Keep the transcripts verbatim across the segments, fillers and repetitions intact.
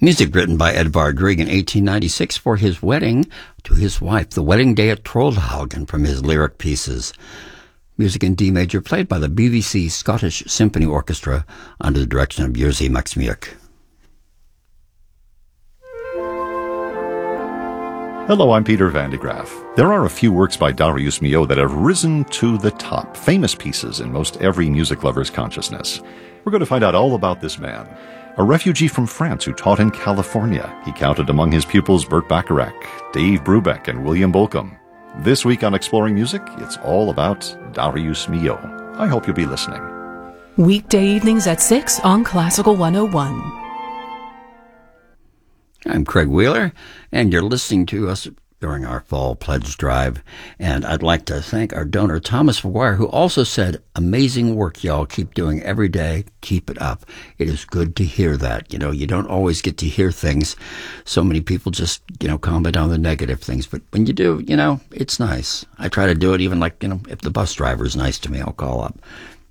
Music written by Edvard Grieg in eighteen ninety-six for his wedding to his wife, The Wedding Day at Trollhaugen, from his lyric pieces. Music in D major played by the B B C Scottish Symphony Orchestra under the direction of Jerzy Maxmiuk. Hello, I'm Peter Van de Graaf. There are a few works by Darius Milhaud that have risen to the top, famous pieces in most every music lover's consciousness. We're going to find out all about this man. A refugee from France who taught in California, he counted among his pupils Burt Bacharach, Dave Brubeck, and William Bolcom. This week on Exploring Music, it's all about Darius Milhaud. I hope you'll be listening. Weekday evenings at six on Classical one oh one. I'm Craig Wheeler, and you're listening to us during our Fall Pledge Drive. And I'd like to thank our donor, Thomas McGuire, who also said, amazing work y'all keep doing every day. Keep it up. It is good to hear that. You know, you don't always get to hear things. So many people just, you know, comment on the negative things. But when you do, you know, it's nice. I try to do it even like, you know, if the bus driver is nice to me, I'll call up.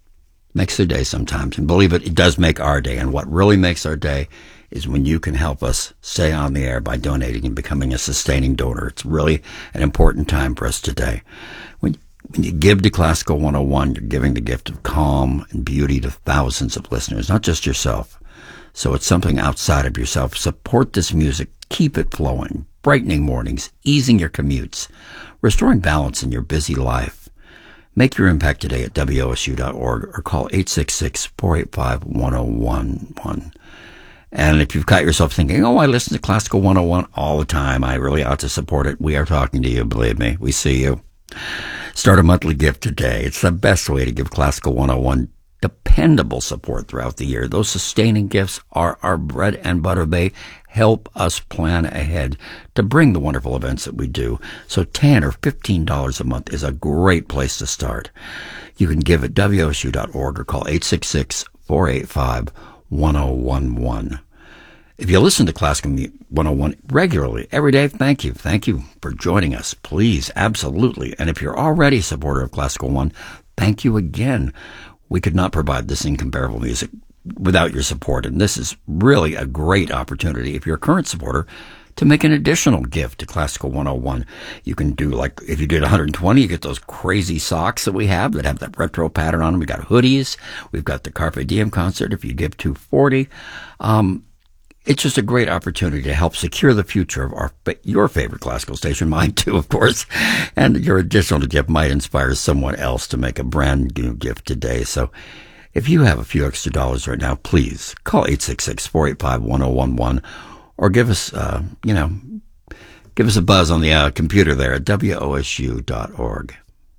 Makes their day sometimes. And believe it, it does make our day. And what really makes our day is when you can help us stay on the air by donating and becoming a sustaining donor. It's really an important time for us today. When, when you give to Classical one oh one, you're giving the gift of calm and beauty to thousands of listeners, not just yourself. So it's something outside of yourself. Support this music. Keep it flowing. Brightening mornings, easing your commutes, restoring balance in your busy life. Make your impact today at W O S U dot org or call eight six six, four eight five, one oh one one. And if you've got yourself thinking, oh, I listen to Classical one oh one all the time, I really ought to support it, we are talking to you, believe me. We see you. Start a monthly gift today. It's the best way to give Classical one oh one dependable support throughout the year. Those sustaining gifts are our bread and butter. They help us plan ahead to bring the wonderful events that we do. So ten dollars or fifteen dollars a month is a great place to start. You can give at W O S U dot org or call eight six six, four eight five, one oh one one. If you listen to Classical one oh one regularly, every day, thank you. Thank you for joining us. Please, absolutely. And if you're already a supporter of Classical One, thank you again. We could not provide this incomparable music without your support, and this is really a great opportunity, if you're a current supporter, to make an additional gift to Classical one oh one. You can do, like, if you did one hundred twenty, you get those crazy socks that we have that have that retro pattern on them. We got hoodies. We've got the Carpe Diem concert. If you give two hundred forty, um, it's just a great opportunity to help secure the future of our your favorite classical station, mine too, of course. And your additional gift might inspire someone else to make a brand new gift today. So if you have a few extra dollars right now, please call eight six six, four eight five, one oh one one. Or give us, uh, you know, give us a buzz on the uh, computer there at W O S U dot org.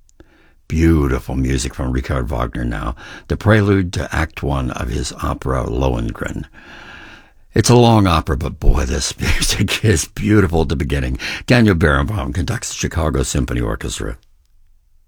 Beautiful music from Richard Wagner now. The prelude to Act One of his opera Lohengrin. It's a long opera, but boy, this music is beautiful at the beginning. Daniel Barenboim conducts the Chicago Symphony Orchestra.